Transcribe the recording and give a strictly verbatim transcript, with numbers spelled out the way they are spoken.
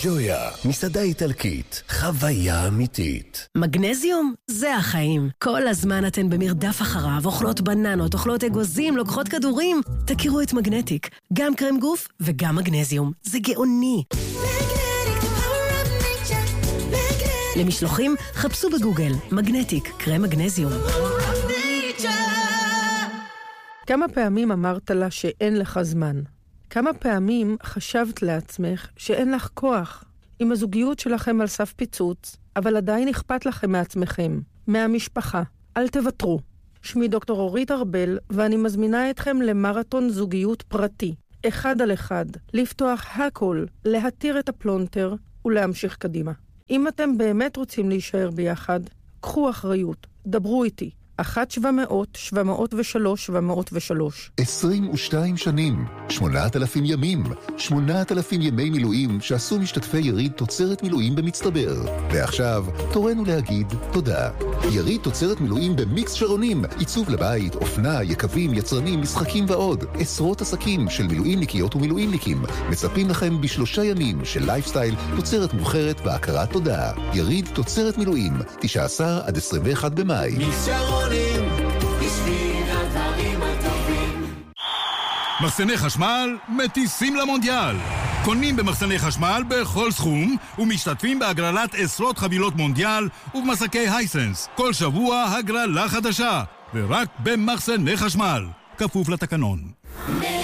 ג'ויה, מסעדה איטלקית, חוויה אמיתית. מגנזיום? זה החיים. כל הזמן אתן במרדף אחריו, אוכלות בננות, אוכלות אגוזים, לוקחות כדורים. תכירו את מגנטיק, גם קרם גוף וגם מגנזיום. זה גאוני. למשלוחים, חפשו בגוגל, מגנטיק, קרם מגנזיום. כמה פעמים אמרת לה שאין לך זמן? כמה פעמים חשבת לעצמך שאין לך כוח? אם הזוגיות שלכם על סף פיצוץ, אבל עדיין אכפת לכם מעצמכם, מהמשפחה, אל תוותרו. שמי דוקטור אורית ארבל, ואני מזמינה אתכם למרתון זוגיות פרטי. אחד על אחד, לפתוח הכל, להתיר את הפלונטר ולהמשיך קדימה. אם אתם באמת רוצים להישאר ביחד, קחו אחריות, דברו איתי. אחת שבע מאות, שבע מאות ושלוש, שבע מאות ושלוש. עשרים ושתיים שנים, שמונת אלפים ימים, שמונת אלפים ימי מילואים שעשו משתתפי יריד תוצרת מילואים במצטבר. ועכשיו, תורנו להגיד תודה. יריד תוצרת מילואים במיקס שרונים, עיצוב לבית, אופנה, יקבים, יצרנים, משחקים ועוד. עשרות עסקים של מילואימניקיות ומילואימניקים מצפים לכם בשלושה ימים של לייפסטייל, תוצרת מוכרת והכרת תודה. יריד תוצרת מילואים, תשעה עשר עד עשרים ואחד במאי. מיקס שרונים בשביל הדברים הטובים. מחסני חשמל מטיסים למונדיאל. קונים במחסני חשמל בכל סכום ומשתתפים בהגרלת עשרות חבילות מונדיאל ובמסקי הייסנס. כל שבוע הגרלה חדשה ורק במחסני חשמל, כפוף לתקנון.